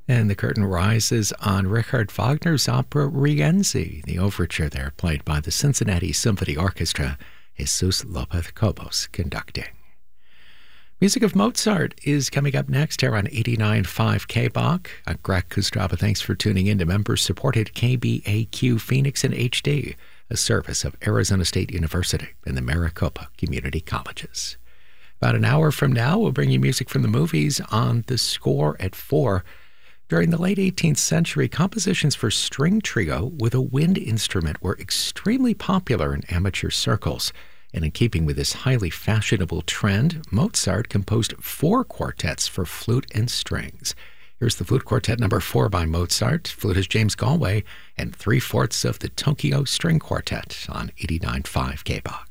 And the curtain rises on Richard Wagner's opera Rienzi, the overture there played by the Cincinnati Symphony Orchestra, Jesus Lopez Cobos conducting. Music of Mozart is coming up next here on 89.5 KBOK. I'm Greg Kustraba. Thanks for tuning in to members-supported KBAQ Phoenix in HD, a service of Arizona State University and the Maricopa Community Colleges. About an hour from now, we'll bring you music from the movies on The Score at 4. During the late 18th century, compositions for string trio with a wind instrument were extremely popular in amateur circles. And in keeping with this highly fashionable trend, Mozart composed 4 quartets for flute and strings. Here's the Flute Quartet number 4 by Mozart. Flute is James Galway, and 3/4 of the Tokyo String Quartet on 89.5 KBOK.